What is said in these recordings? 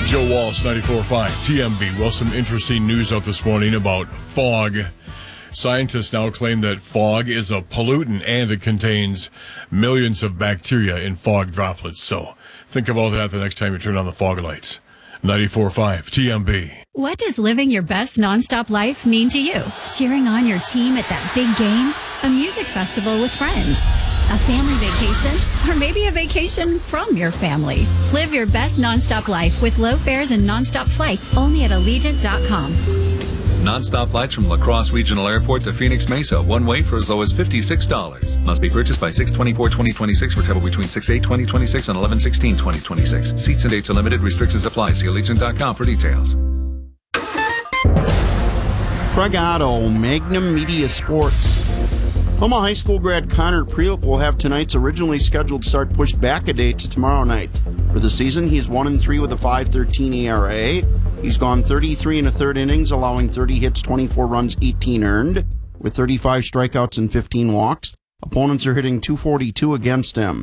Joe Walsh, 94.5 TMB. Well, some interesting news out this morning about fog. Scientists now claim that fog is a pollutant and it contains millions of bacteria in fog droplets. So think about that the next time you turn on the fog lights. 94.5 TMB. What does living your best nonstop life mean to you? Cheering on your team at that big game? A music festival with friends? A family vacation? Or maybe a vacation from your family? Live your best nonstop life with low fares and nonstop flights only at Allegiant.com. Non-stop flights from La Crosse Regional Airport to Phoenix Mesa, one way for as low as $56. Must be purchased by 6/24/2026 for travel between 6/8/2026 and 11/16/2026. Seats and dates are limited. Restrictions apply. See Allegiant.com for details. Craig Otto, Magnum Media Sports. Homa High School grad Connor Prielk will have tonight's originally scheduled start pushed back a day to tomorrow night. For the season, he's 1-3 with a 5.13 ERA. He's gone 33 and a third innings, allowing 30 hits, 24 runs, 18 earned, with 35 strikeouts and 15 walks. Opponents are hitting .242 against him.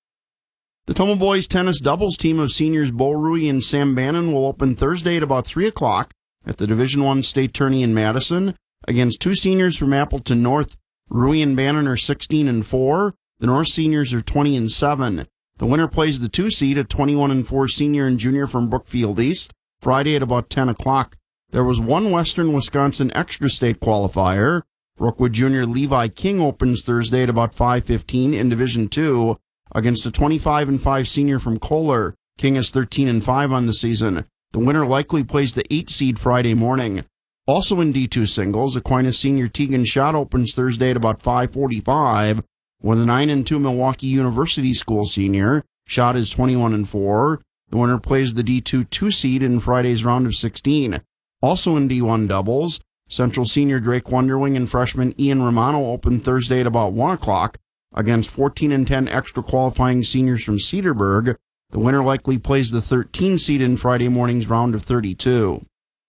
The Toma Boys tennis doubles team of seniors Bo Rui and Sam Bannon will open Thursday at about 3 o'clock at the Division I State Tourney in Madison against two seniors from Appleton North. Rui and Bannon are 16-4. The North seniors are 20-7. The winner plays the 2 seed, a 21-4 senior and junior from Brookfield East, Friday at about 10 o'clock. There was one Western Wisconsin extra state qualifier. Brookwood junior Levi King opens Thursday at about 5:15 in Division II against a 25-5 senior from Kohler. King is 13-5 on the season. The winner likely plays the 8 seed Friday morning. Also in D2 singles, Aquinas senior Tegan Schott opens Thursday at about 5:45 with a 9-2 Milwaukee University School senior. Schott is 21-4. The winner plays the D2 2 seed in Friday's round of 16. Also in D1 doubles, Central senior Drake Wonderwing and freshman Ian Romano open Thursday at about 1 o'clock against 14-10 extra qualifying seniors from Cedarburg. The winner likely plays the 13 seed in Friday morning's round of 32.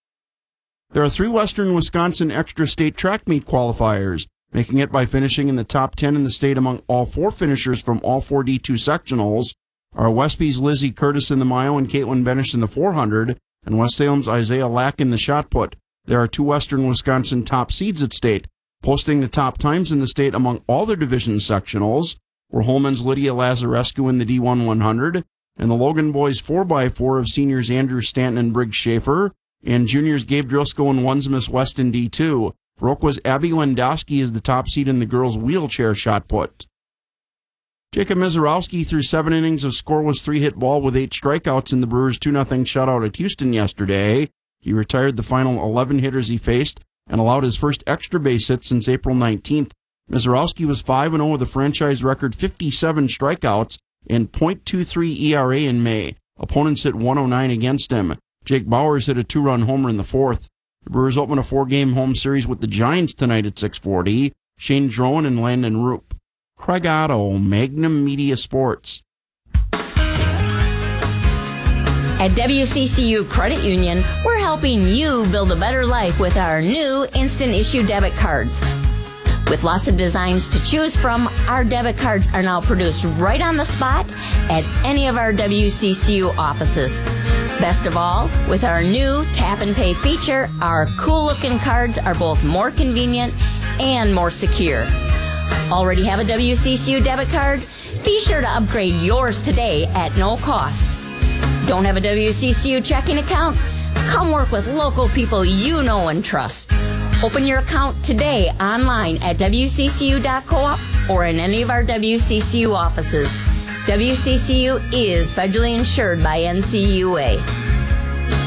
There are 3 Western Wisconsin extra state track meet qualifiers. Making it by finishing in the top 10 in the state among all 4 finishers from all 4 D2 sectionals are Westby's Lizzie Curtis in the mile and Caitlin Benish in the 400, and West Salem's Isaiah Lack in the shot put. There are 2 Western Wisconsin top seeds at state. Posting the top times in the state among all their division sectionals were Holman's Lydia Lazarescu in the D1 100, and the Logan Boys 4x4 of seniors Andrew Stanton and Briggs Schaefer, and juniors Gabe Driscoll and Wonsmus West in D2. Roqua's Abby Lendowski is the top seed in the girls' wheelchair shot put. Jacob Mizorowski threw 7 innings of scoreless 3-hit ball with 8 strikeouts in the Brewers' 2-0 shutout at Houston yesterday. He retired the final 11 hitters he faced and allowed his first extra base hit since April 19th. Mizorowski was 5-0 with a franchise record 57 strikeouts and .23 ERA in May. Opponents hit 109 against him. Jake Bowers hit a 2-run homer in the 4th. The Brewers open a 4-game home series with the Giants tonight at 6:40. Shane Drowan and Landon Roop. Craig Otto, Magnum Media Sports. At WCCU Credit Union, we're helping you build a better life with our new instant issue debit cards. With lots of designs to choose from, our debit cards are now produced right on the spot at any of our WCCU offices. Best of all, with our new tap and pay feature, our cool-looking cards are both more convenient and more secure. Already have a WCCU debit card? Be sure to upgrade yours today at no cost. Don't have a WCCU checking account? Come work with local people you know and trust. Open your account today online at wccu.coop or in any of our WCCU offices. WCCU is federally insured by NCUA.